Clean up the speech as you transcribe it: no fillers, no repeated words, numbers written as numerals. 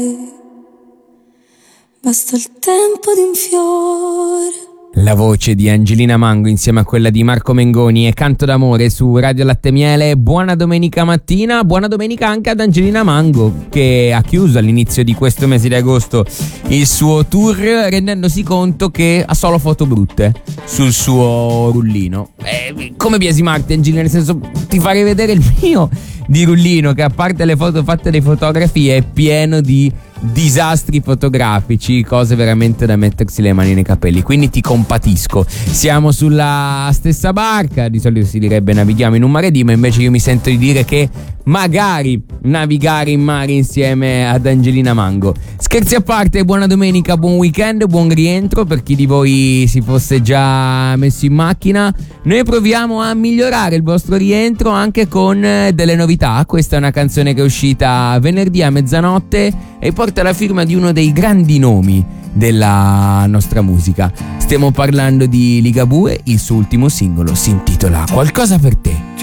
Basta il tempo di un fiore. La voce di Angelina Mango insieme a quella di Marco Mengoni e Canto d'amore su Radio Latte Miele. Buona domenica mattina, buona domenica anche ad Angelina Mango, che ha chiuso all'inizio di questo mese di agosto il suo tour rendendosi conto che ha solo foto brutte sul suo rullino. Come biasimarti, Angelina, nel senso, ti farei vedere il mio di rullino, che a parte le foto fatte dai fotografi è pieno di disastri fotografici, cose veramente da mettersi le mani nei capelli, quindi ti compatisco. Siamo sulla stessa barca, di solito si direbbe navighiamo in un mare di, ma invece io mi sento di dire che magari navigare in mare insieme ad Angelina Mango. Scherzi a parte, buona domenica, buon weekend, buon rientro per chi di voi si fosse già messo in macchina. Noi proviamo a migliorare il vostro rientro anche con delle novità. Questa è una canzone che è uscita venerdì a mezzanotte e porta la firma di uno dei grandi nomi della nostra musica. Stiamo parlando di Ligabue, il suo ultimo singolo si intitola Qualcosa per te.